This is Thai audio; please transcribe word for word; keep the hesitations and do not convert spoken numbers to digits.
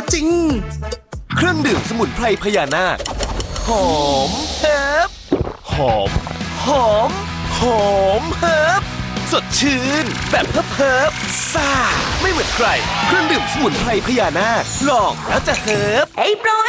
จริงเครื่องดื่มสมุนไพรพญานาคหอมเฮิบหอมหอมหอมเฮิบสดชื่นแบบเฮิบเฮิบซ่าไม่เหมือนใครเครื่องดื่มสมุนไพรพญานาคลองแล้วจะเฮิบ Hey bro